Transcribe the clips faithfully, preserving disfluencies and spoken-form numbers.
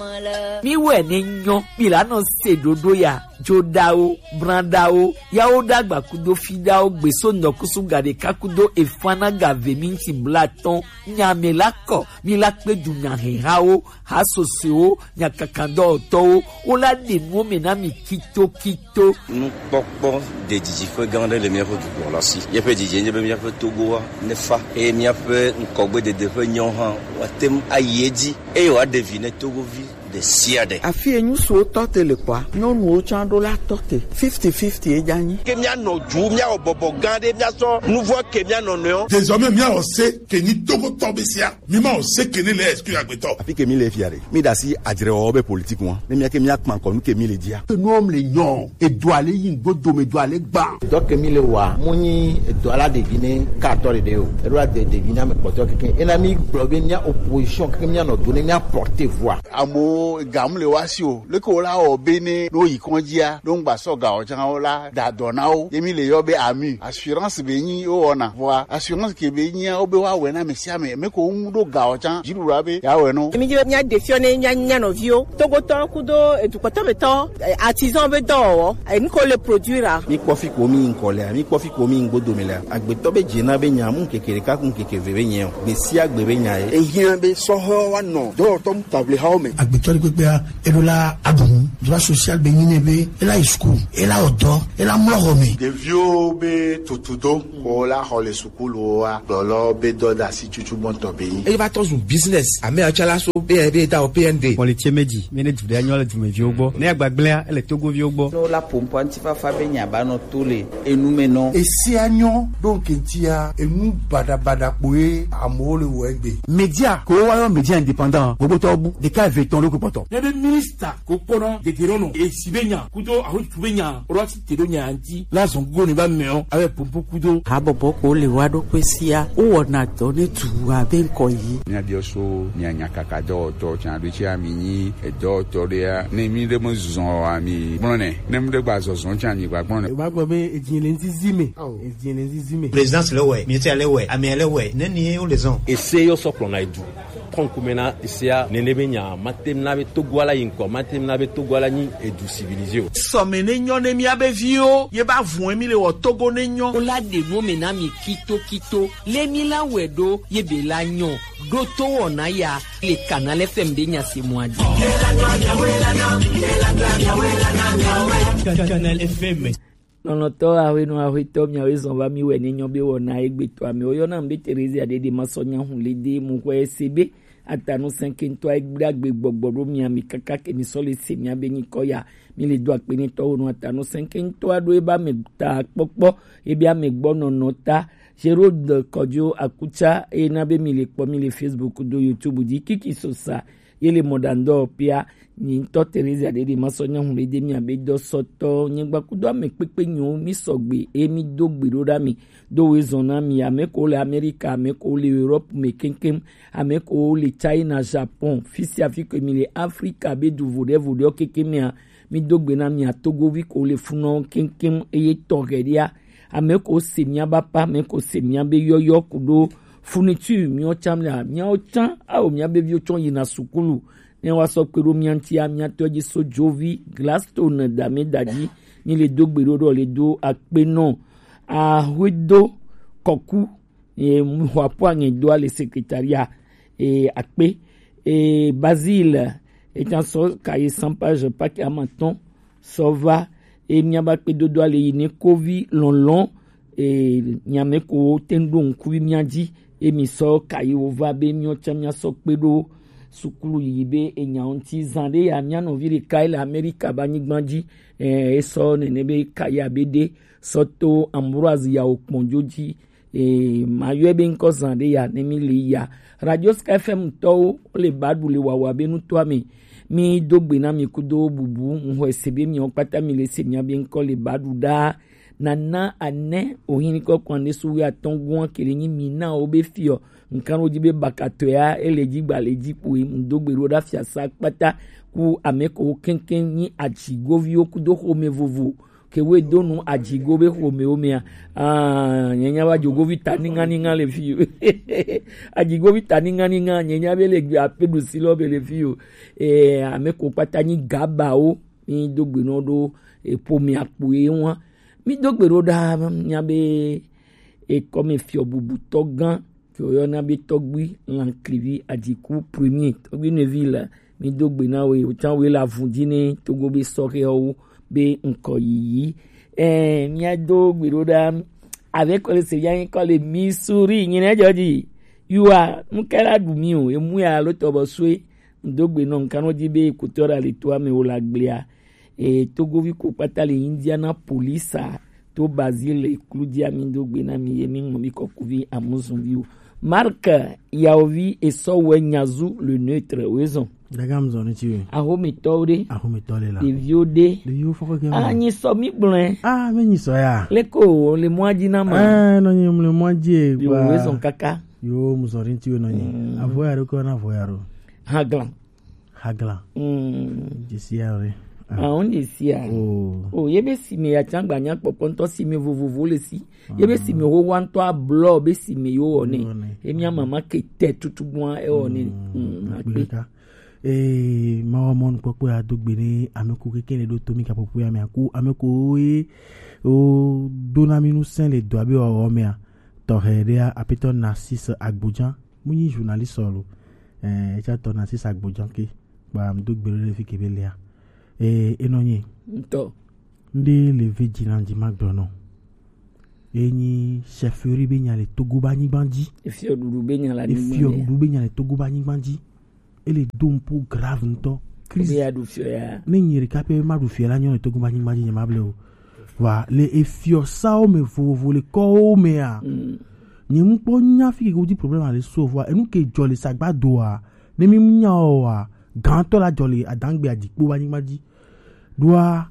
mi we ni nyo mi la no se dodo ya jodao brandao yao dagba kudo fidao gbeso nokusu gade kakudo efana gave minti blaton nyame lako mi la pe du nya hao hasoseo nya kakando to o la de mo mena mi kito kito nous pokpo de dijifo gande le mieux du pour là si y a peu dijé y a peu togo ne fa et mi a peu nkogbe de de fe nyon han watem ayedi e wa deviner togo vi de siade afi enyu so tote le kwa no nu o chando la tote fifty fifty e jani ke mi ano ju mi a bobo gande mi a so nouveau ke mi ano no désormais mi a on sait que ni togo tobesia mi ma on sait que ni le excuse agbeto afi ke mi le fiare mi da si adire obe politique won ne mi ke mi akman ko nu ke mi le dia que nous homme les non et doit aller yin godo me doit aller gba donc mi le wa muni doit la deviner quatorze de o e doit de deviner me poto ke ena mi blobe nya opposition ke mi ano donner mi porter voix amo gamle wasio le ko la obene no ikonjia don gba so ga ojan ola da donao yemi le yobe ami assurance be yin o ona voa assurance ke be yin obe wa we na mesia me me ko do ga ojan jirura be ya we no mi je nya defione nya nya no vio togo to kudo edukoto beto artisan be do e ni ko le produire mi kofi ko mi nkole mi kofi ko mi ngbodo mele agbeto be jina be nya mu kekere ka kun kekeve be yen be si agbe be nya e yin be so ho wa no do to table ha o me agbeto gbegbe edola adun droit social be yin be ela school ela odo ela mlogome de vieux be tutudo ko la hole school wa dolo be do da si chuchu bonto be yin e va to business ame achala so be be ta o P N D politié meji mene du annual du meji ogbo ne agbagble ele togo vi ogbo no la pompo antifa fa be nya ba no tole enu me no e si anyo donc ntia enu bada bada poe amole wegbe media ko wa yo media indépendant ogbo to bu de ka veton lo ko poto le ministre ko kono de gerono e sibenya kudo ahu tubenya roti tedonya anti la zongo ni ba meo ave pompo kudo abobo ko le wa do kwesia o wona to ne tu abe ko yi nya bi so nya nya kaka do to chan do chi amini e do to dia ne mi de mo zon ami brone ne mo de gba zon chan ni gba brone ba gbo be ejin le nzizime ejin le nzizime présidence le we ministère le we ami le we ne ni o les on essaye yo so plona idu konkumena isia nenebenya matemna be togwala yinko matemna be togwala ni edu civilisé so menenyo ne mi abevio ye ba vun mi le wo togo nenyo ola de mo mena mi kito kito le mi la wedo ye be la nyon do to wona ya le canal F M de nya se moadi canal F M nono to awe no awe to mi awe zon va mi we nenyo be wona egbeto ami oyo na mbe Teresa ade de masonya hun le de mu ko S B atanu cinq to agbagbe gbogboro mi ami kaka ke mi so le se mi abe ni koya mi le do ape ni to no atanu cinq to ado e ba me ta popo e bi ame gbo no nota jero de kojo akucha e na be mi le po mi le Facebook do YouTube di kiki sosa yele modando pia ni to Teresa de de masonya hun le de mi abe do soto nyigba kudo ame pepe nyu mi sogbe e mi do gbero da mi do we zona mi ame ko le America ame ko le Europe me kenkem ame ko le China Japon fisi Afrique mi le Africa be du vode vode okeke mi a mi do gbe na mi a Togo vi ko le funo kenkem eye togeria ame ko se mi abapa ame ko se mi abe yoyo kudo furniture mi o chamla mi o chan a o mi abe vi o chon yina sukulu ne wa so pero mi anti a mi atoji so jovi Gladstone dame dadi ni le do gbero do le do ape no a huedo koku e mwapo an do le secrétariat e ape e Basile et en so kaye cent pages pas que amaton sova e miaba pe do do le yine kovi lonlon e nyame ko tendo nkubi miaji e mi so kaye ova be mi o chamia so pedo sukulu yibe enyaonti zande ya miano viri kaila America banigbanji eh eso nenebe kaya bede soto Ambroise ya okponjoji eh mayebe nko zande ya nemili ya Radio Sky F M to le badu le wawa benu to ami mi dogbe na mi kudo bubu nho esebe mi opata mi le se mi abi nko le badu da nana ane ohini ko kwande suwi atongun kele ni mi na obe fio nkan ojibe bakato ya eleji gbaleji pu ndogbe roda fiasa pata ku ameko kenken ni achigovio kudo home vovo kewe donu ajigo be home omia ah nyenya ba jogo vitani ngani ngale fiyo ajigo vitani ngani ngani nyenya be le apedu silo be le fiyo eh ameko patani gaba o mi dogbe no do e pomi apo e won mi dogbe ro da nya be e comme fio bubu to gan que yo na be togbi l'anclivi ajiku premier togbi ne ville mi dogbe na we o tan we la vundine togo be sore o be nko yi eh mi adogbe ro da avec le seyan ko le missouri yin e joji you are mukela du mi o e mu ya lo to bo swe dogbe no nkan o di be kutora le to ame o la gblia e togo vi ko patale indiana police to Basile Claudia Mindogbe na mi yemi mo mi kokuvi amuzunvi Marc Yaovi et so wenyazu le neutre oison dagam zone ti we aho mi tore aho mi tole la de viode de yo foko ke ah ni so mi blen ah me ni so ya leko le moaji na ma ah no ni le moaji yo oison kaka yo muzorin ti we no ni avoyaro ko na avoyaro hagla hagla mm disiare ah on disia oh oh yebe si me ya changba nya poponto si me vovovo le si yebe si me wo wanto a blo be si me yo oni emi mama ke te tutubun e oni agbe eh ma mon popo adogbe ni ameko kekele do tomi ka popo ya me aku ameko e o donaminu saint le do abi o me a toheria apeton Narcisse Agbojan muni journaliste solo eh cha to Narcisse Agbojan ke ba mdogbe le fi kebelia eh enonye to ndi le vigilant di magdono eni chefferie be nya le Togo bani bandi e fio dudu be nya la ni fio dudu be nya le Togo bani bandi ele dompo grave nto crise ya du fio ya ne nyiri kape ma du fio la nyo le Togo bani bandi nya mable o wa le e fio sa o me vo vo le ko o me a ni mpo nya fi ke di problème ale sauve e nu ke jolly sagbado a ne mi nya o a ganto la jolly adangbe adikpo bani bandi doa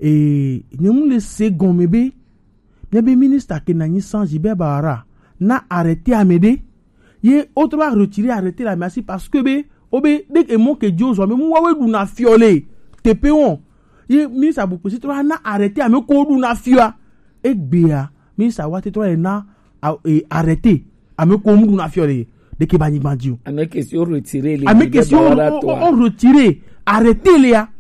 e nyemu le second mebe nyebe ministre ke nani sanji be bara na arrêter amede ye autre va retirer arrêter la merci parce que be obe dès que mon que Dieu zo me mu wa we du na fiole tepeon ye ministre bu posi to na arrêter ame ko du na fia e gbea ministre wa te to na e arrêter ame ko mu du na fiole de ke bani bandi ame question retirer les ame question on retirer arrêter les ya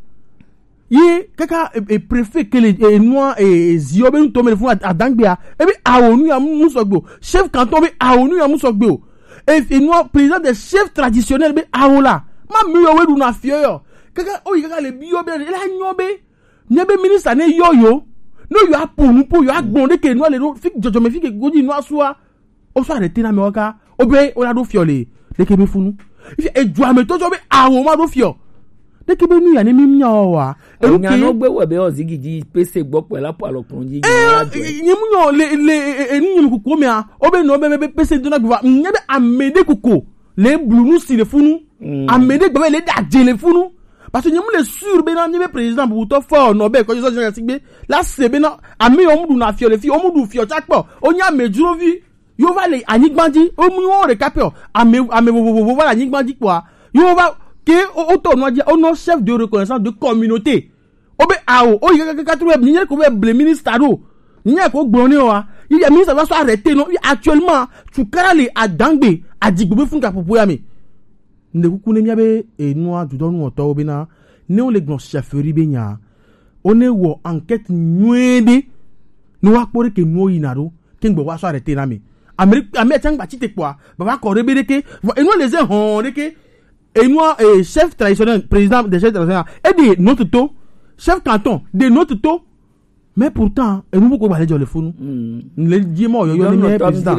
ye kaka e préfet que les noix et ziobe nous tomber fond à dangbia e bi awonu ya musogbo chef canton bi awonu ya musogbo e noix président des chefs traditionnels bi awola ma mi yo wedu na fie yo kaka o yi kaka le bi yo be la nyobe nyebe ministre ne yo yo no yo aponu po yo agbonde ke noix le do fik jojo me fik goji noix soa o so arrêter na me oka obe o la do fiole de ke be funu e jua me to jo be awo ma do fio de ke be nu ya ne mi nya o wa e nya no gbe we be ozigidi pese gbo pe la po alokun ji eh nyi mu yo le le eni nyi kuko me a obe no be be pese do na gba nya be amede kuko le blunu si le funu amede gbe le da je le funu parce que nyi mu le sur be na nyi be président bu to fo no be ko so je sigbe la se be na ami o mu du na fio le fi o mu du fio chapo o nya mejuro vi yo va le anigbandi o mu o recapio ame ame vo vo vo va anigbandi quoi yo va que auto no dia ono chef de reconnaissance de communauté obe awo o yi ka ka ni ko be ble ministre do ni ko gbon ni o wa il y a ministre va so arrêter non actuellement tu kara le adangbe adigbo be fun ka popo ya mi ne kuku ne miabe e no du don no to obe na ne o le gbon chefferie be nya o ne wo enquête nuede no wa pore ke no yi na do ke ngbe wa so arrêter na mi Amérique Amérique tang ba ti te kwa ba ko rebeleke e no les hon reke et moi eh, chef traditionnel président des chefs traditionnels et de notre taux chef canton de notre taux mais pourtant et nous beaucoup parler de le fou les dimo yo yo ne président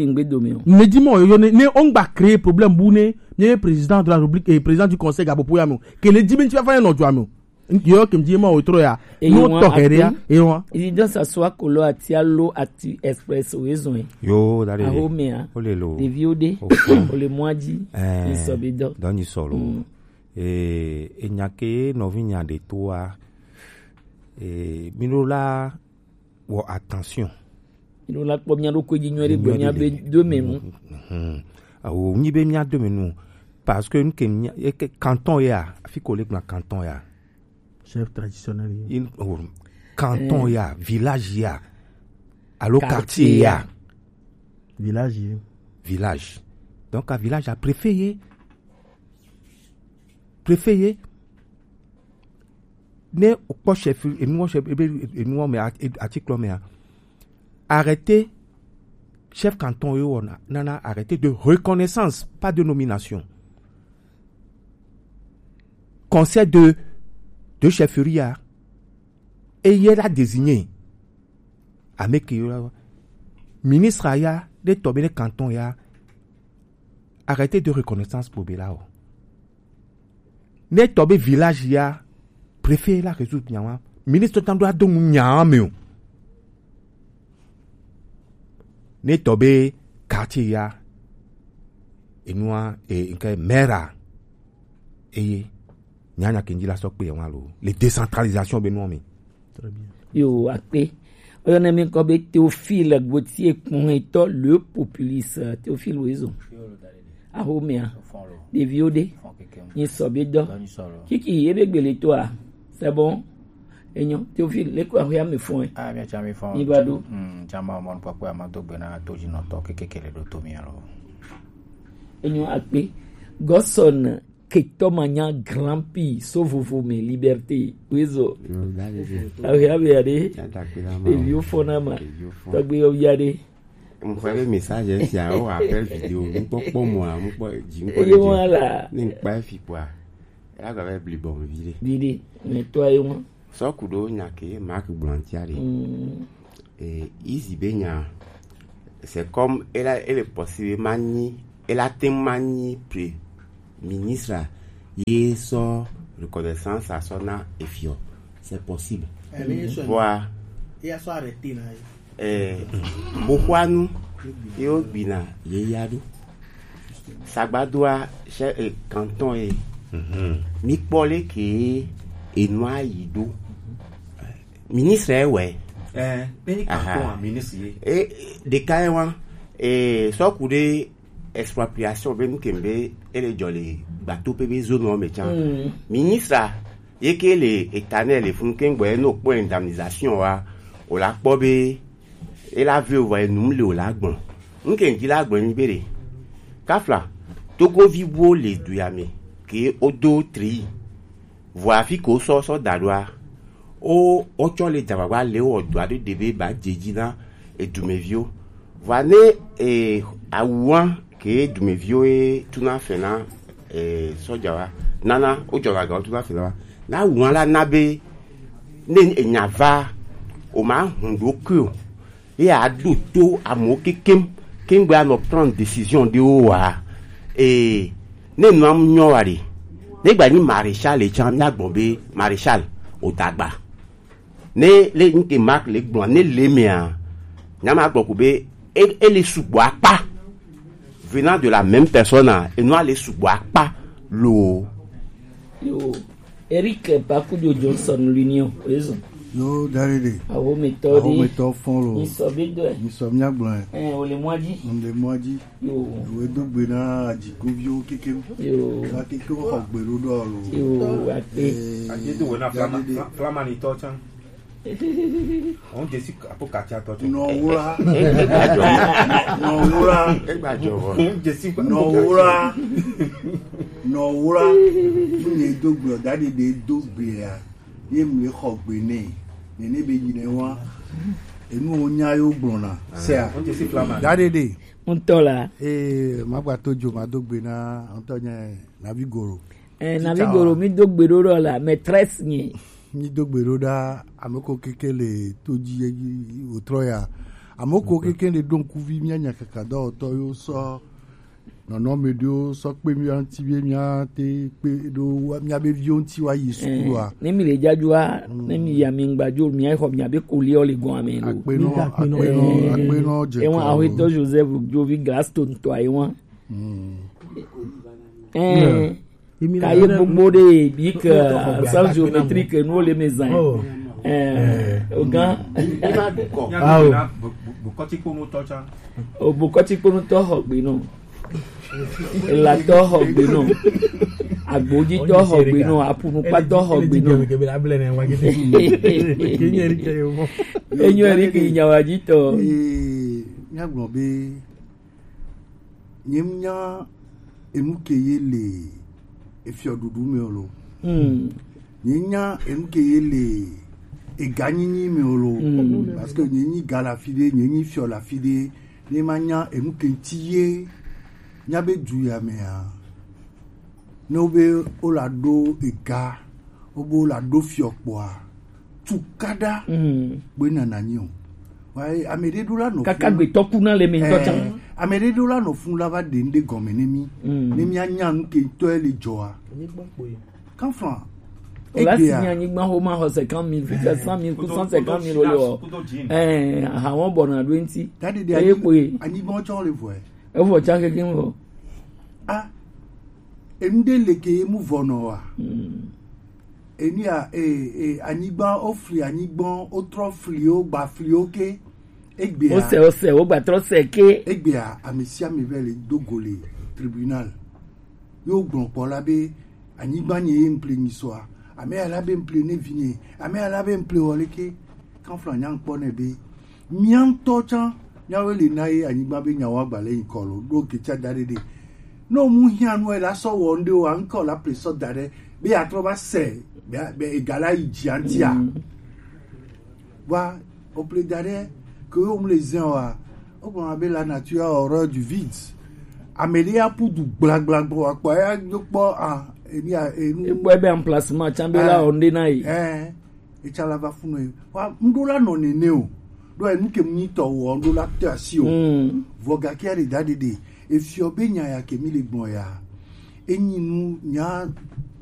les dimo yo ne ne on va créer problème bouné ne président de la République et président du conseil gabo pour yamo que les dimo tu vas faire no joamo yo ke dimo o tro ya no to heria et moi il dit ça soit kolo atia lo ati express oison yo dale olelo de viode ole moaji isobido doni solo e enyake no vinya de toi e minola wo attention minola ko nya ko ji nyore gbo nya be do menu awo nyi be nya do menu parce que nke canton ya fi ko le canton ya chef traditionnel il canton ya, village ya, allo quartier ya. Village. Village. Donc à village a préféré préféré ne au chef et nous chef et nous mais article mais arrêter chef canton yo nana arrêter de reconnaissance, pas de nomination. Conseil de de chefferie et il a désigné avec ministre aya de tomber canton ya arrêter de reconnaissance pour Belao. Ne tomber village ya préfet la résoudre nyama ministre tant doit donc nyama ne tomber quartier ya et noa et que mera et nyanya kinji la sok pe walo les décentralisation benoît mi très bien yo akpe on a mis comme Théophile Gauthier Konito le populiste Théophile Oizo a homea des viodé ni sobedo kiki ebe gbele toi c'est bon enyo Théophile le ko ahia me fon ah bien chami fon ni bado mm chama mon papa amado bena toji no to kekekele do to mi alo enyo akpe Godson Ketomanya grand pi sauve mes libertés Oizo ahia be ade e vieux fonama tagbe yo yade on fait message si a o appel vidéo on peut pas moi on peut dire et voilà n'est pas fi quoi là va être plus bon vide vide nettoyer so kudo nyake Marc Blantiari et ici benya c'est comme elle a elle est possible mani elle a témoigné près ministre yeso reconnaissance à son effio c'est possible voir il a soit arrêté là eh bokwanu yo bina yeyadu sagbadua chez canton e mi pole ki enwa yido ministre we eh beni canton ministre eh de kaiwa eh so kude expropriation ben kembe ele jolé bateau pebe zone me chan ministre yeke le éternel fun kengbo no po indemnisation wa o la pobe et la vie va nous le lagbon nken di lagbon ni bere kafla togo vivo le duyame ke odo tri voa fi ko so so dalwa o ocho le jababa le o do ade debe ba jejina e dumevio vane e awan ke dumevio e tuna fena e sojawa nana o joga ga tuna fena na wan la nabe ne enyava o ma hundo ku et à d'autres à mon kekem kengba no prendre décision de oa et ne nom nyowari ne gba ni maréchal et chan na gbonbe maréchal odagba ne le nke mark le gbon ne le mia nyama gbokube et et les soubois pas venant de la même personne et nous les soubois pas lo yo Eric Pakudio Johnson l'union raison yo daride awo méthode awo méthode fond lo ni sobedo ni somnia blanc eh o le moji on le moji yo we do gbe na ajigovio keke yo la keke o gbe lo do lo yo ate aje do we na flama flama ni to chan on je si apo katia to chan no wura no wura e gba jowo je si no wura no wura ni do gbe daride do gbe ya ye mle kho gbe ni ni be yine wa enu onya yo gbona se a on je si flama dadede on tola eh magba tojo ma dogbe na antonya navigoro eh navigoro mi dogbe ro la maîtresse ni ni dogbe ro da amoko kekele toji otroya amoko kekele don kuvi mianya kakada oto yo so non non medio so pe mi anti bi mi ate pe do mi abe vion ti wa yi school wa ni mi le jajua ni mi ya mi ngbajo mi ai ho mi abe ko le o le gon ami lo apeno apeno apeno je e won awito Joseph Jovi Gaston to ai won eh kaye gbogbo de bi ka sans géométrique no le mesan eh ogan ah o bukoti ko mo to chan o bukoti ko no to ho gbe no la to ho gbe no agboji to ho gbe no apunu pa to ho gbe no enyo eri ki nyawaji to eh nya gbo be nyemnya emuke yele efi odudu mi olo mm nyenya emuke yele eganyinyi mi olo parce que nyenyi gala fide nyenyi fiola fide ni manya emuke ntiye nyabe duya me a no be olado ega obo olado fiokpo a tukada mm gbe nananyi o wai amede dula no kaka gbe toku na le mi to chan amede dula no fun lava de nde gomene mi ni mi anya nke to ele joa kan fa la si anya gba ho ma ho cinquante mille fixe cent mille ku cent cinquante mille o eh àwọn bona twenty e po ani bon cho le vo e vo cha ke kin vo ah ende leke mu vono wa eni a eh eh anigba o free anigbon o tro free o gba free oke egbe a o se o se o gba tro se ke egbe a amisia mi vele dogole tribunal yo gbon po labe anigba ni emple ni so a ame ala be emple ne vini ame ala be emple oleke kan flan yan po ne be mian to chan nyawe le naye anigba be nyawa gba le ikolo do ke cha dare de no mu hianu e la so wo nde o anko la preso dare be atroba se be egala ijiantia wa au plaidoyer que on les a on appelle la nature horreur du vide amelia pour du blag blag pour quoi ya po ah eni a enu e po be emplacement chambela onde nai eh e chala va funu wa ndola no nene o do enu ke mni to wo ndola tasi o voga ki ari dade de e fi obenya ya ke mi le gbon ya enyinu nya